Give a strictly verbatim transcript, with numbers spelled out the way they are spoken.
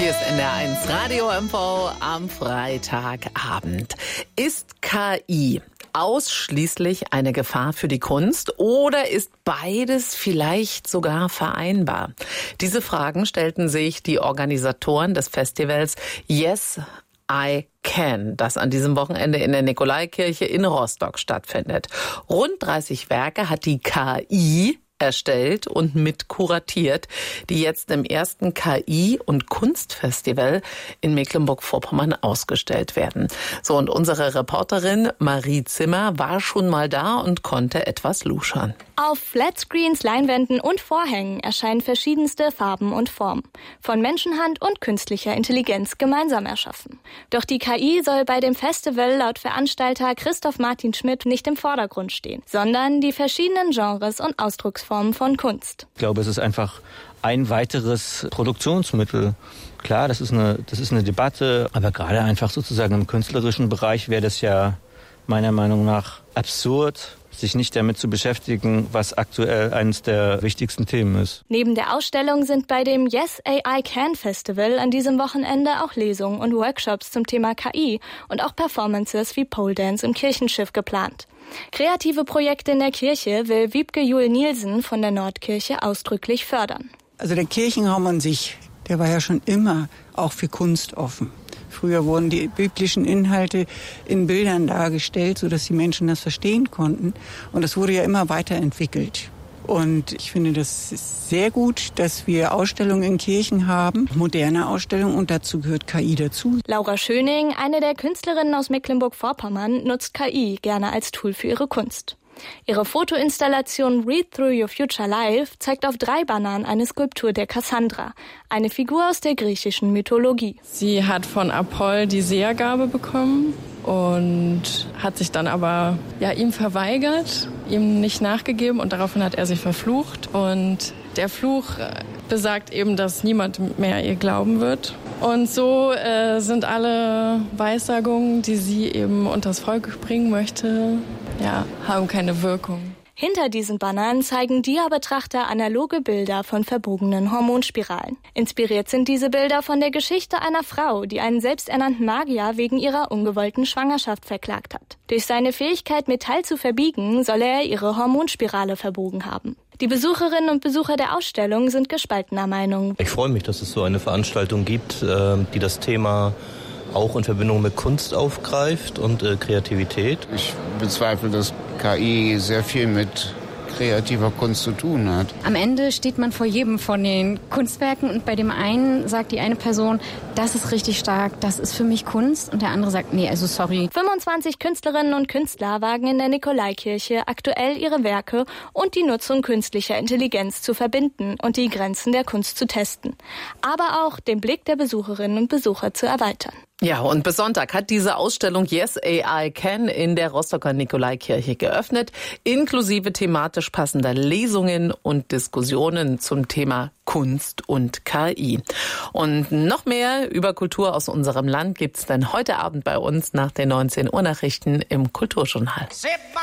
Hier ist N D R eins Radio M V am Freitagabend. Ist K I ausschließlich eine Gefahr für die Kunst oder ist beides vielleicht sogar vereinbar? Diese Fragen stellten sich die Organisatoren des Festivals Yes, I Can, das an diesem Wochenende in der Nikolaikirche in Rostock stattfindet. Rund dreißig Werke hat die K I erstellt und mit kuratiert, die jetzt im ersten K I- und Kunstfestival in Mecklenburg-Vorpommern ausgestellt werden. So, und unsere Reporterin Marie Zimmer war schon mal da und konnte etwas luschern. Auf Flatscreens, Leinwänden und Vorhängen erscheinen verschiedenste Farben und Formen, von Menschenhand und künstlicher Intelligenz gemeinsam erschaffen. Doch die K I soll bei dem Festival laut Veranstalter Christoph Martin Schmidt nicht im Vordergrund stehen, sondern die verschiedenen Genres und Ausdrucksformen von Kunst. Ich glaube, es ist einfach ein weiteres Produktionsmittel. Klar, das ist eine, das ist eine Debatte, aber gerade einfach sozusagen im künstlerischen Bereich wäre das ja meiner Meinung nach absurd, sich nicht damit zu beschäftigen, was aktuell eines der wichtigsten Themen ist. Neben der Ausstellung sind bei dem Yes, A I Can Festival an diesem Wochenende auch Lesungen und Workshops zum Thema K I und auch Performances wie Pole Dance im Kirchenschiff geplant. Kreative Projekte in der Kirche will Wiebke Juhl-Nielsen von der Nordkirche ausdrücklich fördern. Also der Kirchenraum an sich, der war ja schon immer auch für Kunst offen. Früher wurden die biblischen Inhalte in Bildern dargestellt, sodass die Menschen das verstehen konnten. Und das wurde ja immer weiterentwickelt. Und ich finde, das ist sehr gut, dass wir Ausstellungen in Kirchen haben, moderne Ausstellungen, und dazu gehört K I dazu. Laura Schöning, eine der Künstlerinnen aus Mecklenburg-Vorpommern, nutzt K I gerne als Tool für ihre Kunst. Ihre Fotoinstallation Read Through Your Future Life zeigt auf drei Bannern eine Skulptur der Cassandra, eine Figur aus der griechischen Mythologie. Sie hat von Apoll die Sehergabe bekommen und hat sich dann aber ja, ihm verweigert, ihm nicht nachgegeben, und daraufhin hat er sie verflucht. Und der Fluch besagt eben, dass niemand mehr ihr glauben wird. Und so äh, sind alle Weissagungen, die sie eben unters Volk bringen möchte, ja, haben keine Wirkung. Hinter diesen Bannern zeigen Dia-Betrachter analoge Bilder von verbogenen Hormonspiralen. Inspiriert sind diese Bilder von der Geschichte einer Frau, die einen selbsternannten Magier wegen ihrer ungewollten Schwangerschaft verklagt hat. Durch seine Fähigkeit, Metall zu verbiegen, soll er ihre Hormonspirale verbogen haben. Die Besucherinnen und Besucher der Ausstellung sind gespaltener Meinung. Ich freue mich, dass es so eine Veranstaltung gibt, die das Thema auch in Verbindung mit Kunst aufgreift und äh, Kreativität. Ich bezweifle, dass K I sehr viel mit kreativer Kunst zu tun hat. Am Ende steht man vor jedem von den Kunstwerken und bei dem einen sagt die eine Person, das ist richtig stark, das ist für mich Kunst, und der andere sagt, nee, also sorry. fünfundzwanzig Künstlerinnen und Künstler wagen in der Nikolaikirche aktuell ihre Werke und die Nutzung künstlicher Intelligenz zu verbinden und die Grenzen der Kunst zu testen, aber auch den Blick der Besucherinnen und Besucher zu erweitern. Ja, und bis Sonntag hat diese Ausstellung Yes, A I Can in der Rostocker Nikolaikirche geöffnet, inklusive thematisch passender Lesungen und Diskussionen zum Thema Kunst und K I. Und noch mehr über Kultur aus unserem Land gibt's dann heute Abend bei uns nach den neunzehn Uhr Nachrichten im Kulturjournal.